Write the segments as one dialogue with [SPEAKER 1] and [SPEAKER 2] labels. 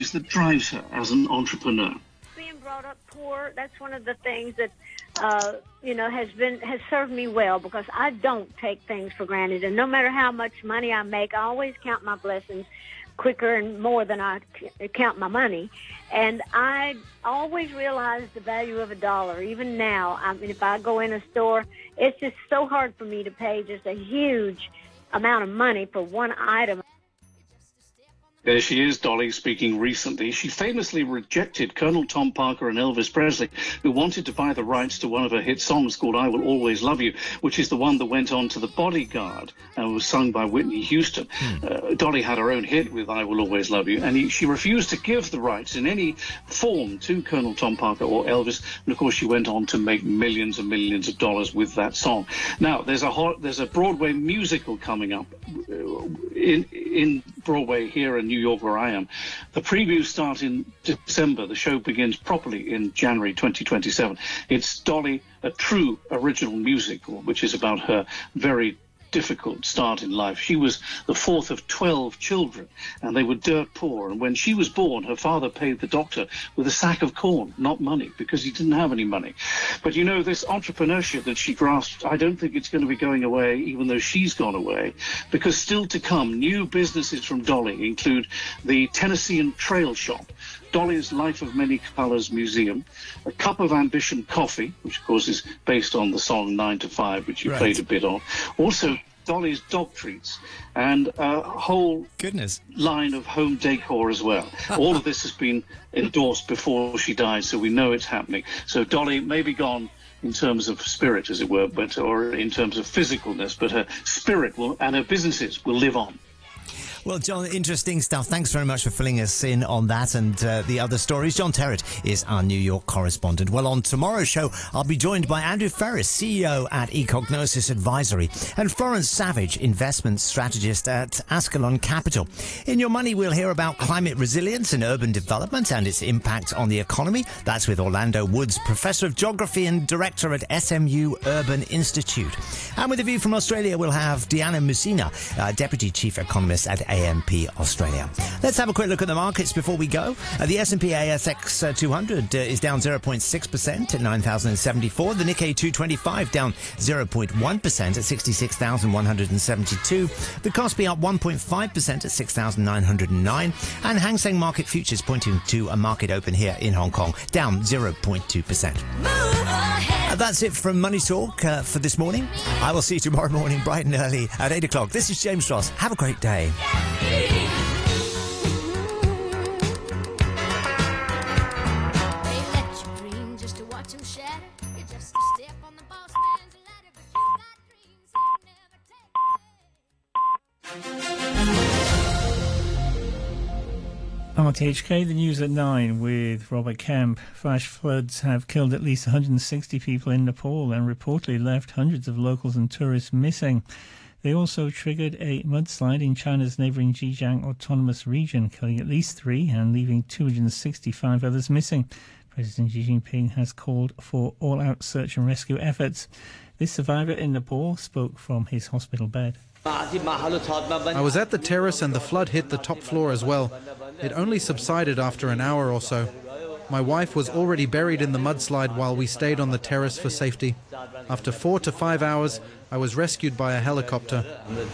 [SPEAKER 1] that drives her as an entrepreneur?
[SPEAKER 2] Being brought up poor, that's one of the things that, has served me well, because I don't take things for granted. And no matter how much money I make, I always count my blessings quicker and more than I count my money. And I always realize the value of a dollar. Even now, I mean, if I go in a store, it's just so hard for me to pay just a huge amount of money for one item.
[SPEAKER 1] There she is, Dolly, speaking recently. She famously rejected Colonel Tom Parker and Elvis Presley, who wanted to buy the rights to one of her hit songs called I Will Always Love You, which is the one that went on to The Bodyguard and was sung by Whitney Houston. Dolly had her own hit with I Will Always Love You, and she refused to give the rights in any form to Colonel Tom Parker or Elvis. And, of course, she went on to make millions and millions of dollars with that song. Now, there's a Broadway musical coming up in Broadway here in New York, where I am. The previews start in December. The show begins properly in January 2027. It's Dolly, a true original musical, which is about her very difficult start in life. She was the fourth of 12 children, and they were dirt poor. And when she was born, her father paid the doctor with a sack of corn, not money, because he didn't have any money. But you know, this entrepreneurship that she grasped, I don't think it's going to be going away, even though she's gone away, because still to come, new businesses from Dolly include the Tennessean Trail Shop, Dolly's Life of Many Colors Museum, a Cup of Ambition Coffee, which of course is based on the song 9 to 5, which you played a bit on. Also, Dolly's dog treats, and a whole line of home decor as well. All of this has been endorsed before she died, so we know it's happening. So Dolly may be gone in terms of spirit, as it were, or in terms of physicalness, but her spirit and her businesses will live on.
[SPEAKER 3] Well, John, interesting stuff. Thanks very much for filling us in on that and the other stories. John Terrett is our New York correspondent. Well, on tomorrow's show, I'll be joined by Andrew Ferris, CEO at Ecognosis Advisory, and Florence Savage, investment strategist at Ascalon Capital. In Your Money, we'll hear about climate resilience and urban development and its impact on the economy. That's with Orlando Woods, Professor of Geography and Director at SMU Urban Institute. And with a view from Australia, we'll have Deanna Musina, Deputy Chief Economist at AMP Australia. Let's have a quick look at the markets before we go. The S&P ASX 200 is down 0.6% at 9,074. The Nikkei 225 down 0.1% at 66,172. The Kospi up 1.5% at 6,909. And Hang Seng Market Futures pointing to a market open here in Hong Kong, down 0.2%. That's it from Money Talk for this morning. I will see you tomorrow morning bright and early at 8 o'clock. This is James Ross. Have a great day.
[SPEAKER 4] RTHK, the news at 9 with Robert Kemp. Flash floods have killed at least 160 people in Nepal and reportedly left hundreds of locals and tourists missing. They also triggered a mudslide in China's neighbouring Zhejiang Autonomous Region, killing at least 3 and leaving 265 others missing. President Xi Jinping has called for all-out search and rescue efforts. This survivor in Nepal spoke from his hospital bed.
[SPEAKER 5] I was at the terrace and the flood hit the top floor as well. It only subsided after an hour or so. My wife was already buried in the mudslide while we stayed on the terrace for safety. After 4 to 5 hours, I was rescued by a helicopter.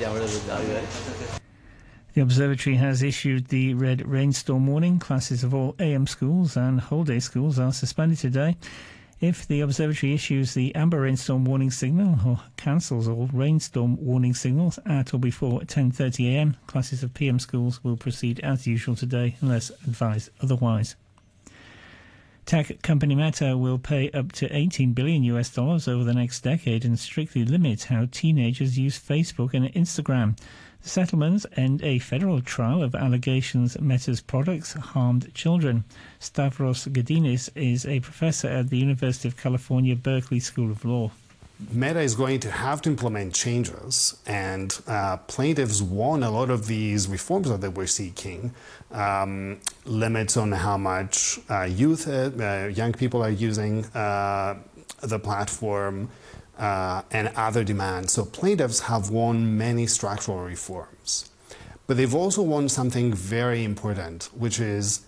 [SPEAKER 4] The observatory has issued the red rainstorm warning. Classes of all AM schools and whole-day schools are suspended today. If the observatory issues the amber rainstorm warning signal or cancels all rainstorm warning signals at or before 10:30 a.m, classes of PM schools will proceed as usual today unless advised otherwise. Tech company Meta will pay up to $18 billion over the next decade and strictly limit how teenagers use Facebook and Instagram. The settlements end a federal trial of allegations Meta's products harmed children. Stavros Gadinis is a professor at the University of California, Berkeley School of Law.
[SPEAKER 6] Meta is going to have to implement changes, and plaintiffs want a lot of these reforms that we're seeking. Limits on how much young people are using the platform, and other demands. So plaintiffs have won many structural reforms. But they've also won something very important, which is